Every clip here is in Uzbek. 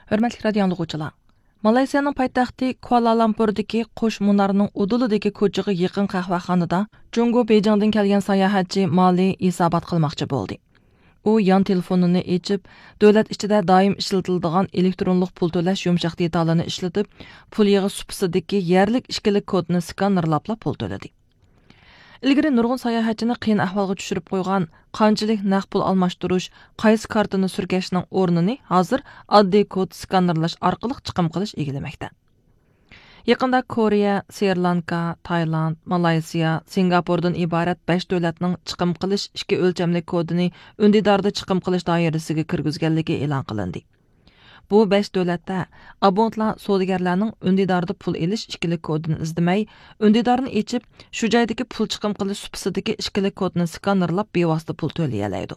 Hörmətli radio dinləyicilər. Malayziyanın paytaxtı Kuala Lumpurdakı Qo'sh Munarning udulidagi ko'chaga yaqin qahvaxonada Jungo Beyjingdan kelgan sayohatchi Mali hisobot qilmoqchi bo'ldi. U yon telefonini ochib, davlat ichida doim ishlatiladigan elektronlik pul to'lash yumshoq detalini ishlatib, pul yig'i supisidagi yerlik ishkilik kodni skanerlab pul to'ladi. Ilgari nurg'un sayohatchini qiyin ahvolga tushirib qo'ygan qanchalik naqd pul almashtirish, qaysi kartani surkashning o'rnini hozir oddiy kod skanerlash orqali chiqim qilish egilamoqda. Yaqinda Koreya, Sri Lanka, Tailand, Malayziya, Singapurdan iborat 5 davlatning chiqim qilish ikki o'lchamli kodini undidorda chiqim qilish doirasiga kirgizganligi e'lon qilindi. Bu 5 davlatda abonentlar savdogarlarning undidorda pul elish ishkilik kodini izlamay, undidorni ochib, shu joydagi pul chiqim qilish supisidagi ishkilik kodni skanerlab bevosita pul to'lay oladi.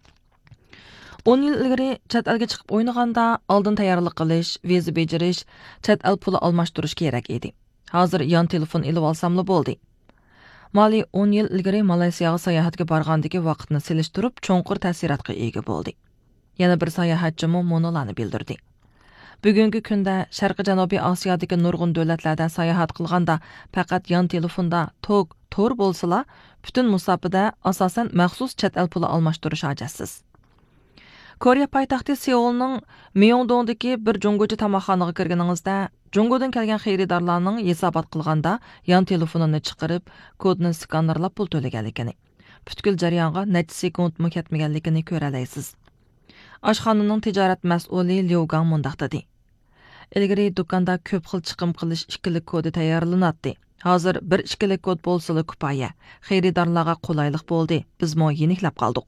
10 yil ilgari chet elga chiqib o'ynaganda oldin tayyorlik qilish, viza bejirish, chet el puli almashtirish kerak edi. Hozir yon telefon ilib olsamli bo'ldi. Mali 10 yil ilgari Malayziyaga sayohatga borgandagi vaqtni selishtirib, cho'nqur ta'sirotga ega bo'ldi. Yana bir sayohatchimi monolarni bildirdi. Bugungi kunda Sharqi Janubiy Osiyodagi nurg'un davlatlarda sayohat qilganda faqat yon telefonda tor bo'lsa, butun musofada asosan maxsus chet el puli almashtirish hojatsiz. Koreya poytaxti Seulning Myeongdongdagi bir jungochi tomoqxonaga kirganingizda, jungodan kelgan xaridorlarning hisobot qilganda yon telefonini chiqarib, kodni skanerlab pul to'laganligini, butkul jarayonga necha sekund ketmaganligini ko'ra olasiz. Oshxonaning tijorat mas'uli Liu Gang mundaq dedi. Ilgari do'konda ko'p xil chiqim qilish ishkilik kodi tayyorlanadi. Hozir bir ishkilik kod bo'lsa kifoya. Xaridorlarga qulaylik bo'ldi. Biz mo yeniklab qoldik.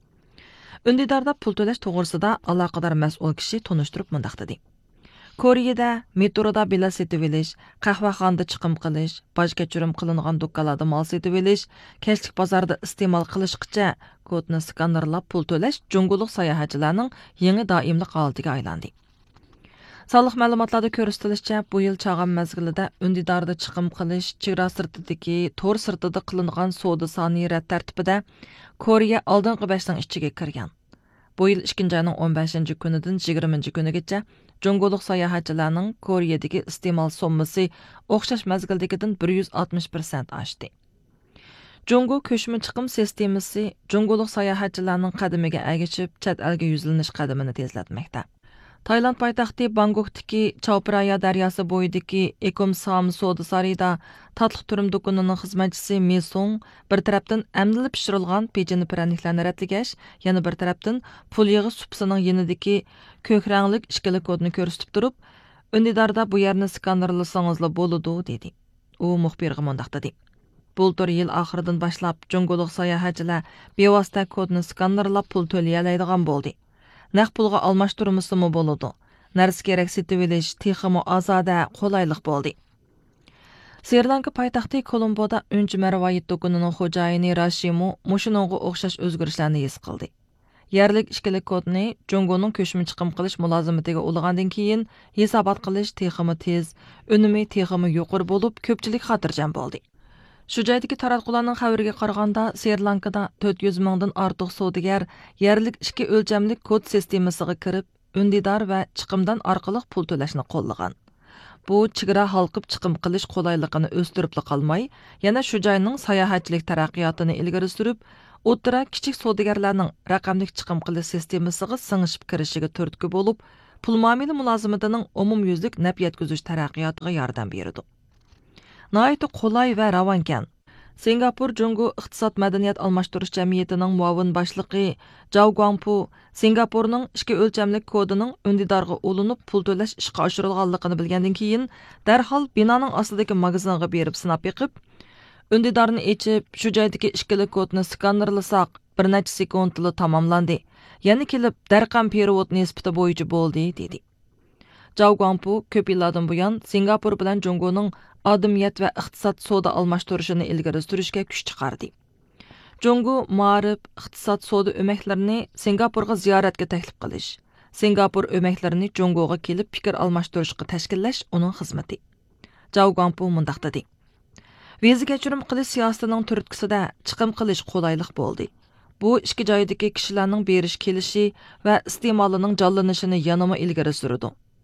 Undidorda pul to'lash to'g'risida aloqador mas'ul kishi tunishtirib mundaq dedi. Koreyada metroda bilet setib olish, qahvaxonada chiqim qilish, boj kechirim qilingan do'konlarda mol setib olish, kechlik bozorda iste'mol qilishgacha kodni skanerlab pul to'lash junguliq sayohatchilarning yangi doimlik holatiga aylandi. Sonliq ma'lumotlarda ko'rsatilishicha, bu yil chag'am mezgilida undidorda chiqim qilish, chegara sirtidagi tor sirtida qilingan savdo soni rad tartibida Koreya oldingi 5 ning ichiga kirgan. Bu yil 2 oyning 15 kunidan 20 kunigacha junguliq sayohatchilarning Koreyadagi iste'mol summasi o'xshash mezgildagidan 160% oshdi. Jungo ko'chma chiqim sistemasi junguliq sayohatchilarning qadamiga ergishib, chet elga yuzlanish qadamini tezlatmoqda. Tailand poytaxti Bangkokdagi Chao-Phraya daryosi bo'yidagi Ekomsam savdo sarayida tatliq turim do'konining xizmatchisi Mi Song bir tarafdan amdilib pishirilgan pecheni pralniklarni ratligash, yana bir tarafdan pul yig'i supisining yanidagi ko'k ranglik ishkilik kodni ko'rsatib turib, undidorda bu yerni skanerlasangizlar bo'ladi dedi. U muxbirga mundaq dedi. Bultur yil oxiridan boshlab junguliq sayohatchilar bevosita kodni skanerlab pul to'lay oladigan bo'ldi. Naq pulga almashtirmasimi bo'ladi. Narsa kerak setib olish texmo ozoda qulaylik bo'ldi. Sri Lanka poytaxti Kolomboda unchi marvoyit do'konining xo'jayini Rashimu mushuningga o'xshash o'zgarishlarni his qildi. Yerlik ishkilik kodni jungoning ko'chma chiqim qilish mulozimatiga ulg'andan keyin hisobot qilish texmo tez, unumi texmo yuqori bo'lib, ko'pchilik xotirjam bo'ldi. Shu joydagi taratqularning xabariga qaraganda, Sri Lankada 400 mingdan ortiq savdogar yerlik ikki o'lchamlik kod sistemasiga kirib, undidor va chiqimdan orqali pul to'lashni qo'llagan. Bu chegara halqib chiqim qilish qulayligini o'stirib qolmay, yana shu joyning sayohatchilik taraqqiyotini ilgari surib, o'tira kichik savdogarlarning raqamlik chiqim qilish sistemasiga singishib kirishiga turtki bo'lib, pul muomala mulozimatining umumyuzlik naf yetkazish taraqqiyotiga yordam berdi. Nəhayət qolay və ravankan. Singapur Jungo iqtisod madaniyat almashtirish jamiyatining muavin boshlig'i Zhao Guangpu Singapurning ikki o'lchamlik kodining undidorga ulinib pul to'lash ishga oshirilganligini bilgandan keyin darhol binoning ostidagi magazinga berib sinab yiqib, undidorni ochib, shu joydagi ishkilik kodni skanerlasak bir necha sekundda tamomlandi. Yana kelib darqam perevod nisbati bo'yicha bo'ldi dedi. Zhao Guangpu ko'p yillardan buyon Singapur bilan Jungoning odamiyat va iqtisod savdo almashtirishini ilgari surishga kuch chiqardi. Jungo ma'rif iqtisod savdo o'maklarini Singapurga ziyoratga taklif qilish, Singapur o'maklarini Jungoga kelib fikr almashtirishga tashkillash uning xizmati. Zhao Guangpu mundaq dedi. Viza kechirim qilish siyosatining turtkisida chiqim qilish qulaylik bo'ldi. Bu ikki joydagi kishilarning berish kelishi va iste'molining jonlanishini yanama ilgari surdi.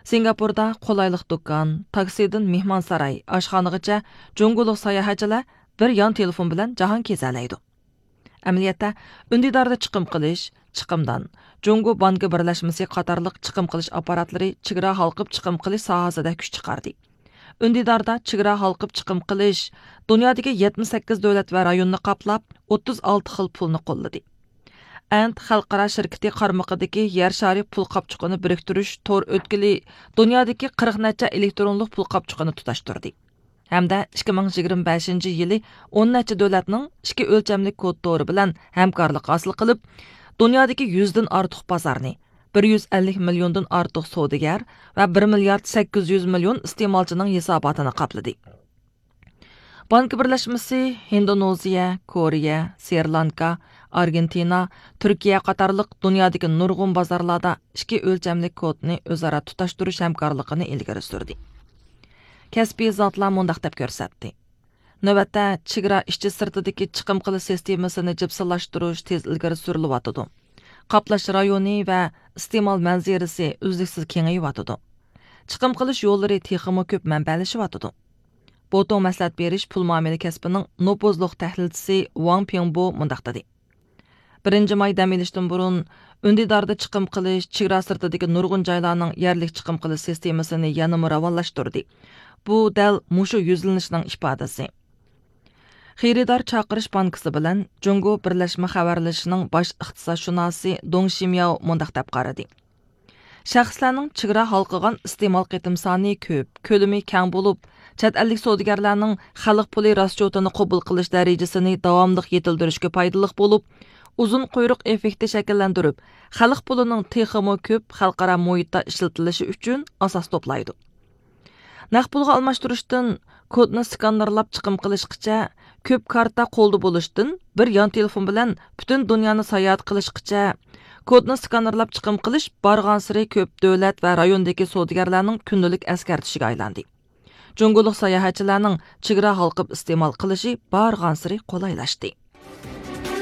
Singapurda qolayliq do'kon, taksidan mehmonsaroy, oshxonagacha Junguluq sayohatchilar bir yon telefon bilan jahon kezalaydi. Amaliyotda undidorda chiqim qilish, chiqimdan Jungo banki birlashmasi qatorliq chiqim qilish apparatlari chegara halqib chiqim qilish sohasida kuch chiqardi. Undidorda chegara halqib chiqim qilish dunyodagi 78 davlat va rayonni qaplab 36 xil pulni qo'lladi. Ant xalqaro shirkati qarmoqidagi yer shari pul qapchiqini biriktirish tor o'tkili dunyodagi 40 necha elektronlik pul qapchiqini tutashtirdi. Hamda 2025 yili 10 necha davlatning ikki o'lchamli kod to'ri bilan hamkorlik hosil qilib, dunyodagi 100 dan ortiq bozorni, 150 milliondan ortiq savdogar va 1 milliard 800 million iste'molchining hisobotini qapladi. Bank birlashmasi Indoneziya, Koreya, Sri Lanka, Argentina, Turkiya qatorliq dunyodagi nurg'un bozorlarda ikki o'lchamli kodni o'zaro tutashtirish hamkorligini ilgari surdi. Kasbiy zotlar mundaq deb ko'rsatdi. Navbatda chegara ishchi sirtidagi chiqim qilish sistemasini jipsilashtirish tez ilgari surilyotdi. Qaplash rayoni va iste'mol manzarasi uzluksiz kengayotdi. Chiqim qilish yo'llari texmo ko'p manbalashyotdi. Boto maslahat berish pul muomala kasbining nopozliq tahlilchisi Wang Pingbo mundaq dedi. 1 may dam olishdan burun undidorda chiqim qilish chegara sirtidagi nurg'un joylarning yerlik chiqim qilish sistemasini yanada ravonlashtirdi. Bu dal mushu yuzlanishning ifodasi. Xaridor chaqirish bankisi bilan Jungo birlashma xabarlashining bosh iqtisodshunosi Dong Shimyao mundaq deb qaradi. Shaxslarning chegara halqigan iste'mol qitim soni ko'p, ko'lami keng bo'lib, chet ellik savdogarlarning xalq puli raschotini qabul qilish darajasini davomli yetildirishga foydali bo'lib, uzun quyruq effekti shakllantirib, xalq pulining texmo ko'p xalqaro muhitda ishlatilishi uchun asos to'playdi. Naqd pulga almashtirishdan kodni skanerlab chiqim qilishgacha, ko'p karta qo'lda bo'lishdan bir yon telefon bilan butun dunyoni sayohat qilishgacha, kodni skanerlab chiqim qilish barg'ansiri ko'p davlat va rayondagi savdogarlarning kundalik askartishiga aylandi. Junguluq sayohatchilarning chegara halqib iste'mol qilishi barg'ansiri qulaylashdi.